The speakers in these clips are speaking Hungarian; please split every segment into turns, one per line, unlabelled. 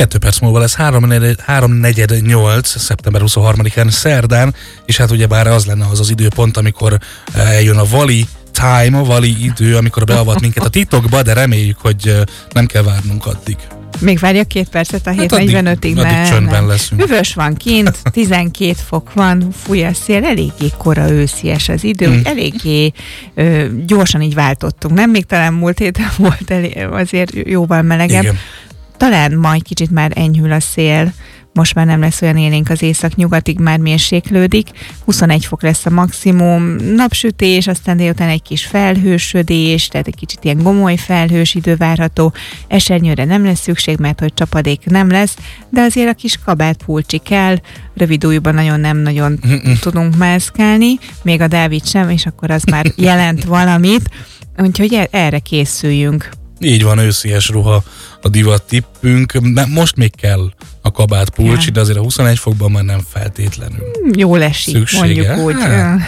2 perc múlva lesz 3:48, szeptember 23-án szerdán, és hát ugyebár az lenne az időpont, amikor eljön a Vali time, a Vali idő, amikor beavat minket a titokba, de reméljük, hogy nem kell várnunk addig.
Még várjak 2 percet a 7:45-ig,
addig csöndben leszünk.
Hűvös van kint, 12 fok van, fúj a szél, eléggé kora őszies az idő, eléggé gyorsan így váltottunk. Nem, még talán múlt héten volt azért jóval melegebb.
Igen.
Talán majd kicsit már enyhül a szél, most már nem lesz olyan élénk, az észak-nyugatig már mérséklődik, 21 fok lesz a maximum, napsütés, aztán délután egy kis felhősödés, tehát egy kicsit ilyen gomoly felhős idő várható, esernyőre nem lesz szükség, mert hogy csapadék nem lesz, de azért a kis kabát pulcsi kell, rövid ujjban nem nagyon tudunk mászkálni, még a Dávid sem, és akkor az már jelent valamit, úgyhogy erre készüljünk.
Így van, őszies ruha a divat tippünk. Most még kell a kabát pulcsi, de azért a 21 fokban már nem feltétlenül.
Jól esik, szüksége? Mondjuk úgy.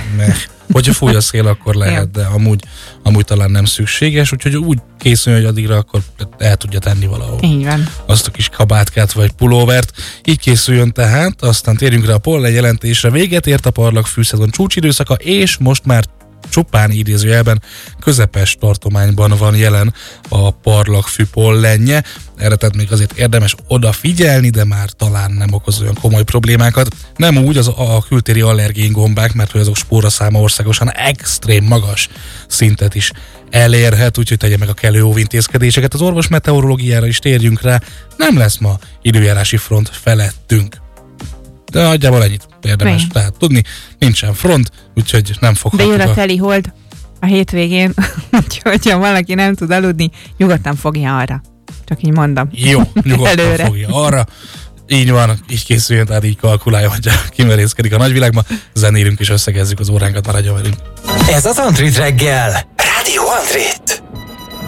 Hogyha fúj a szél, akkor lehet, de amúgy talán nem szükséges, úgyhogy úgy készül, hogy addigra akkor el tudja tenni valahol.
Így van.
Azt a kis kabátkát vagy pulóvert. Így készüljön tehát, aztán térjünk rá a pollen jelentésre. Véget ért a parlagfű szezon csúcsidőszaka, és most már csupán idézőjelben közepes tartományban van jelen a parlagfű pollenje. Erre tehát még azért érdemes odafigyelni, de már talán nem okoz olyan komoly problémákat. Nem úgy a kültéri allergén gombák, mert hogy azok spóraszáma országosan extrém magas szintet is elérhet, úgyhogy tegye meg a kellő óvintézkedéseket. Az orvos meteorológiára is térjünk rá, nem lesz ma időjárási front felettünk. De nagyjából ennyit érdemes tehát tudni. Nincsen front, úgyhogy nem foghatjuk.
De jön a teli hold a hétvégén, úgyhogy ha valaki nem tud aludni, nyugodtan fogja arra. Csak így mondom.
Jó, nyugodtan fogja arra. Így van, így készüljön, tehát így kalkulálja, hogy kimerészkedik a nagyvilágba. Zenélünk és összegezzük az óránkat, maradjon velünk.
Ez az Antrit reggel. Rádió Antrit.